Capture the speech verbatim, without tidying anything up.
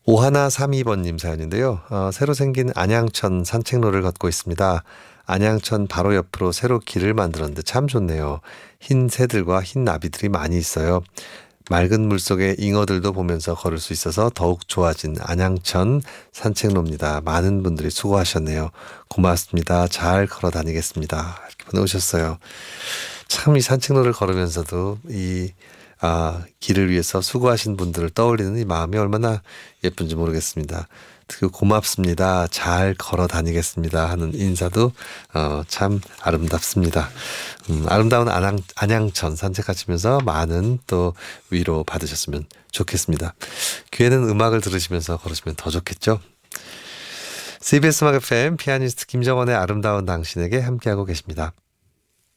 오일삼이 번님 사연인데요. 어, 새로 생긴 안양천 산책로를 걷고 있습니다. 안양천 바로 옆으로 새로 길을 만들었는데 참 좋네요. 흰 새들과 흰 나비들이 많이 있어요. 맑은 물속에 잉어들도 보면서 걸을 수 있어서 더욱 좋아진 안양천 산책로입니다. 많은 분들이 수고하셨네요. 고맙습니다. 잘 걸어 다니겠습니다. 이렇게 보내오셨어요. 참 이 산책로를 걸으면서도 이 아, 길을 위해서 수고하신 분들을 떠올리는 이 마음이 얼마나 예쁜지 모르겠습니다. 그 고맙습니다. 잘 걸어 다니겠습니다. 하는 인사도 어, 참 아름답습니다. 음, 아름다운 안양, 안양천 산책하시면서 많은 또 위로 받으셨으면 좋겠습니다. 귀에는 음악을 들으시면서 걸으시면 더 좋겠죠. 씨비에스 음악 에프엠 피아니스트 김정원의 아름다운 당신에게 함께하고 계십니다.